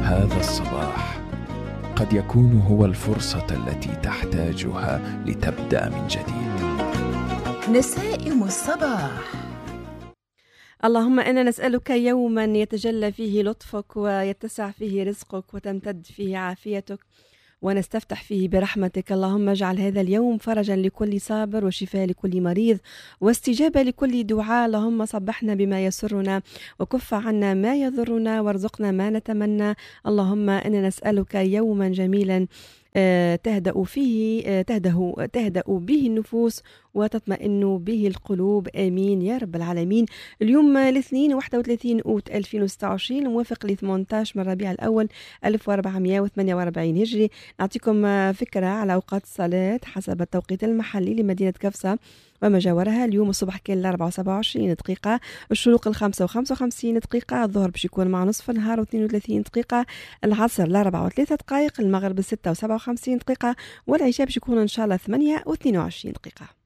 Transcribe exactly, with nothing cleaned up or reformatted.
هذا الصباح قد يكون هو الفرصة التي تحتاجها لتبدأ من جديد. نسائم الصباح. اللهم إنا نسألك يوما يتجلى فيه لطفك ويتسع فيه رزقك وتمتد فيه عافيتك ونستفتح فيه برحمتك. اللهم اجعل هذا اليوم فرجا لكل صابر وشفاء لكل مريض واستجابة لكل دعاء. اللهم صبحنا بما يسرنا وكف عنا ما يضرنا وارزقنا ما نتمنى. اللهم إنا نسألك يوما جميلا تهدأ فيه تهدأ تهدأ به النفوس وتطمئن به القلوب. آمين يا رب العالمين. اليوم الاثنين واحد وثلاثين أوت ألفين وستة وعشرين الموافق ل ثمانية عشر من ربيع الأول ألف وأربعمائة وثمانية وأربعين هجري. نعطيكم فكرة على أوقات الصلاة حسب التوقيت المحلي لمدينة كفصة وما جاورها. اليوم الصبح كان الأربعة وسبعة وعشرين دقيقة، الشروق الخمسة وخمسة وخمسين دقيقة، الظهر باش يكون مع نصف النهار واثنين وثلاثين دقيقة، العصر الأربعة وثلاثة دقائق، المغرب الستة وسبعة وخمسين دقيقة، والعشاء باش يكون إن شاء الله ثمانية واثنين وعشرين دقيقة.